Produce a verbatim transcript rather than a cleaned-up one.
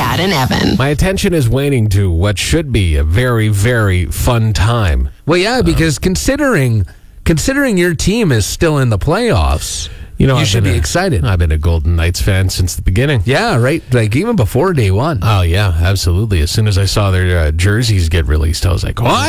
Chad and Evan. My attention is waning to what should be a very, very fun time. Well, yeah, because um, considering considering your team is still in the playoffs, you know, you I've should be a, excited. I've been a Golden Knights fan since the beginning. Yeah, right. Like even before day one. Oh, yeah, absolutely. As soon as I saw their uh, jerseys get released, I was like, what?